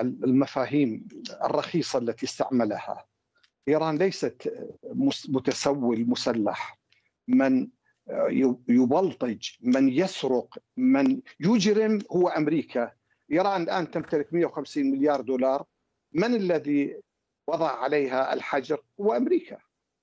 المفاهيم الرخيصة التي استعملها. إيران ليست متسول مسلح، من يبلطج، من يسرق، من يجرم هو أمريكا. إيران الآن تمتلك 150 مليار دولار، من الذي وضع عليها الحجر؟ هو أمريكا.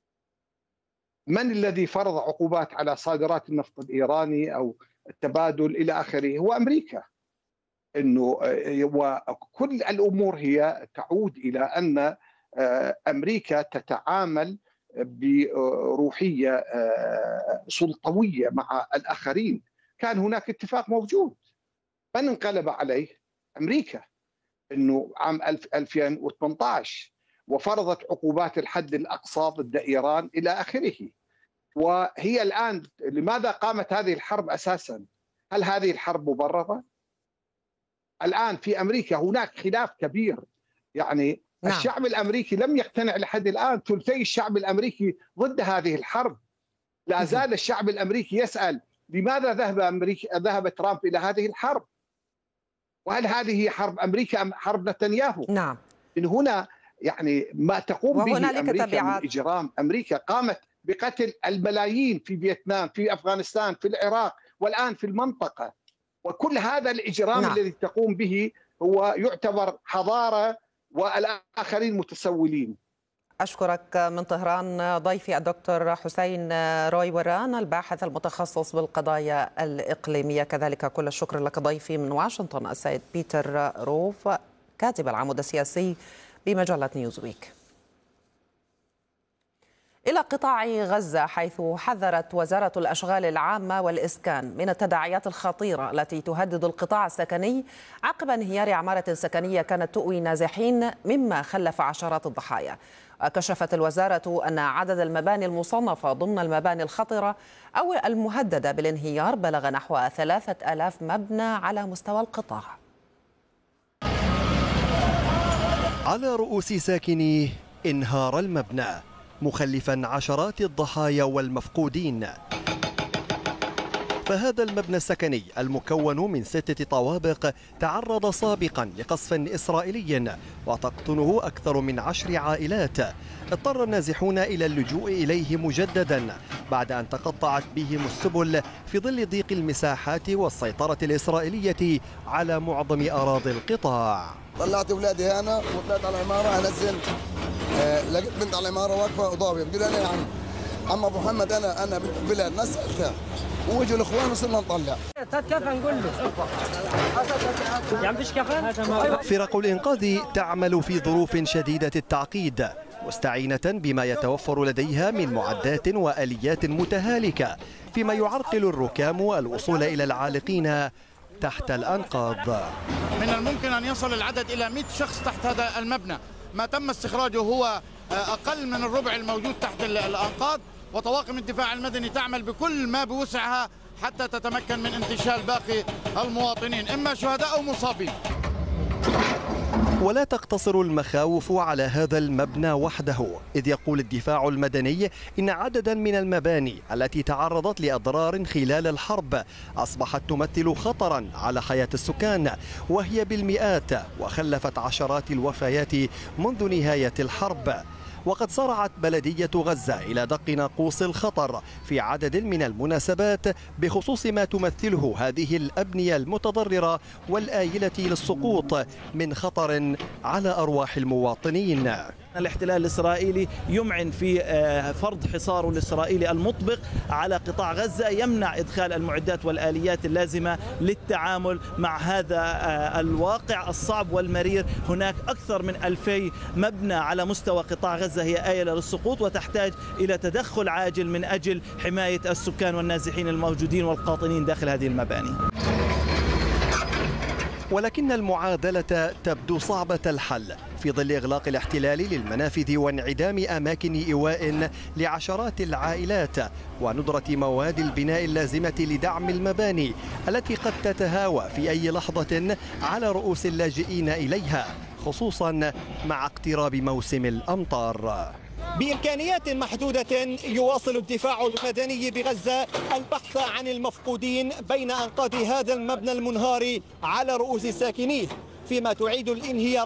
من الذي فرض عقوبات على صادرات النفط الإيراني أو التبادل إلى آخره؟ هو أمريكا. إنه وكل الأمور هي تعود إلى أن أمريكا تتعامل بروحية سلطوية مع الآخرين. كان هناك اتفاق موجود، من انقلب عليه؟ أمريكا. إنه عام 2018 وفرضت عقوبات الحد الأقصى ضد إيران إلى آخره. وهي الآن لماذا قامت هذه الحرب أساسا؟ هل هذه الحرب مبررة؟ الآن في أمريكا هناك خلاف كبير، يعني نعم. الشعب الأمريكي لم يقتنع لحد الآن، ثلثي الشعب الأمريكي ضد هذه الحرب. لا زال الشعب الأمريكي يسأل لماذا ذهب ترامب إلى هذه الحرب؟ وهل هذه هي حرب أمريكا أم حرب نتنياهو؟ نعم. من هنا يعني ما تقوم به أمريكا تبعات. من إجرام. أمريكا قامت بقتل الملايين في فيتنام، في أفغانستان، في العراق، والآن في المنطقة. وكل هذا الإجرام نعم. الذي تقوم به هو يعتبر حضارة والآخرين متسولين. أشكرك من طهران ضيفي الدكتور حسين رويوران، الباحث المتخصص بالقضايا الإقليمية. كذلك كل الشكر لك ضيفي من واشنطن السيد بيتر روف، كاتب العمود السياسي بمجلة نيوزويك. إلى قطاع غزة، حيث حذرت وزارة الأشغال العامة والإسكان من التداعيات الخطيرة التي تهدد القطاع السكني عقب انهيار عمارة سكنية كانت تؤوي نازحين، مما خلف عشرات الضحايا. كشفت الوزارة أن عدد المباني المصنفة ضمن المباني الخطرة أو المهددة بالانهيار بلغ نحو 3000 مبنى على مستوى القطاع. على رؤوس ساكنيه انهار المبنى، مخلفا عشرات الضحايا والمفقودين. فهذا المبنى السكني المكون من 6 طوابق تعرض سابقا لقصف إسرائيلي وتقطنه أكثر من 10 عائلات. اضطر النازحون إلى اللجوء إليه مجددا بعد أن تقطعت بهم السبل في ظل ضيق المساحات والسيطرة الإسرائيلية على معظم أراضي القطاع. طلعت أولادي هنا وطلعت على العمارة، أنزل لقيت بنت على العمارة واقفة وضابة، بقول أنا يعني عم أبو محمد أنا بنت بلاد نسألتها، وجوا الإخوان وصرنا نطلع. كفن نقول له يعني فيش كفن. فرق الإنقاذ تعمل في ظروف شديدة التعقيد، مستعينة بما يتوفر لديها من معدات وآليات متهالكة، فيما يعرقل الركام الوصول إلى العالقين تحت الأنقاض. من الممكن أن يصل العدد إلى 100 شخص تحت هذا المبنى. ما تم استخراجه هو أقل من الربع الموجود تحت الأنقاض، وطواقم الدفاع المدني تعمل بكل ما بوسعها حتى تتمكن من انتشال باقي المواطنين، إما شهداء أو مصابين. ولا تقتصر المخاوف على هذا المبنى وحده، إذ يقول الدفاع المدني إن عددا من المباني التي تعرضت لأضرار خلال الحرب أصبحت تمثل خطرا على حياة السكان، وهي بالمئات، وخلفت عشرات الوفيات منذ نهاية الحرب. وقد صرعت بلدية غزة إلى دق ناقوس الخطر في عدد من المناسبات بخصوص ما تمثله هذه الأبنية المتضررة والآيلة للسقوط من خطر على أرواح المواطنين. الاحتلال الإسرائيلي يمعن في فرض حصاره الإسرائيلي المطبق على قطاع غزة، يمنع إدخال المعدات والآليات اللازمة للتعامل مع هذا الواقع الصعب والمرير. هناك أكثر من 2000 مبنى على مستوى قطاع غزة هي آيلة للسقوط، وتحتاج إلى تدخل عاجل من أجل حماية السكان والنازحين الموجودين والقاطنين داخل هذه المباني. ولكن المعادلة تبدو صعبة الحل في ظل إغلاق الاحتلال للمنافذ وانعدام أماكن إيواء لعشرات العائلات وندرة مواد البناء اللازمة لدعم المباني التي قد تتهاوى في أي لحظة على رؤوس اللاجئين إليها، خصوصا مع اقتراب موسم الأمطار. بإمكانيات محدودة يواصل الدفاع المدني بغزة البحث عن المفقودين بين أنقاض هذا المبنى المنهار على رؤوس ساكنيه، فيما تعيد الانهيار